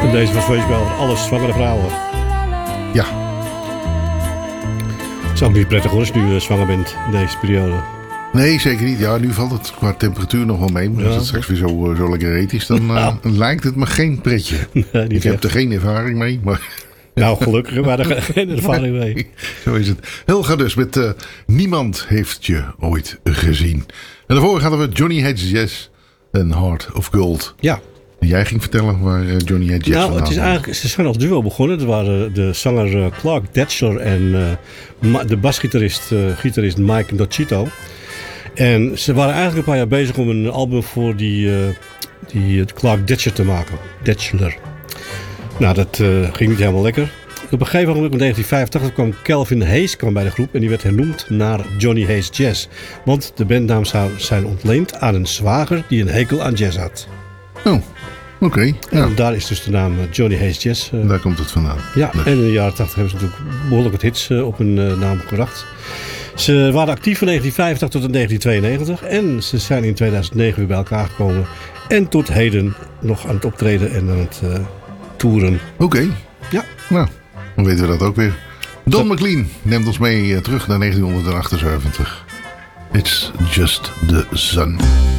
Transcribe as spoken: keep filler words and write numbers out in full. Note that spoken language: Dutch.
En deze was voor over alles zwangere vrouwen. Ja. Het is ook niet prettig hoor als je nu uh, zwanger bent in deze periode. Nee, zeker niet. Ja, nu valt het qua temperatuur nog wel mee. Maar als Ja. het straks weer zo, zo lekker heet is, dan uh, Nou. lijkt het me geen pretje. Nee, niet Ik heb echt. er geen ervaring mee, maar... Nou, gelukkig, maar daar geen ervaring mee. Zo is het. Helga dus met uh, Niemand heeft je ooit gezien. En daarvoor hadden we Johnny Hates Jazz en Heart of Gold. Ja. En jij ging vertellen waar uh, Johnny Hates Jazz Nou, vandaan het is kwam. eigenlijk, ze zijn als duo begonnen. Het waren de zanger uh, Clark Detchler en uh, Ma- de basgitarist uh, gitarist Mike Nocito. En ze waren eigenlijk een paar jaar bezig om een album voor die, uh, die uh, Clark Detchler te maken. Detchler. Nou, dat uh, ging niet helemaal lekker. Op een gegeven moment in negentien vijfentachtig kwam Calvin Hayes kwam bij de groep en die werd hernoemd naar Johnny Hayes Jazz. Want de bandnaam zou zijn ontleend aan een zwager die een hekel aan jazz had. Oh, oké. Okay. Ja, En daar is dus de naam uh, Johnny Hayes Jazz. Uh, daar komt het vandaan. ja, Dus. en in de jaren tachtig hebben ze natuurlijk behoorlijk wat hits uh, op hun uh, naam gebracht. Ze waren actief van negentien vijfentachtig tot en negentien tweeënnegentig en ze zijn in tweeduizend negen weer bij elkaar gekomen. En tot heden nog aan het optreden en aan het uh, toeren. Oké. Okay. Ja. Nou, dan weten we dat ook weer. Don McLean neemt ons mee uh, terug naar negentien achtenzeventig. It's just the sun.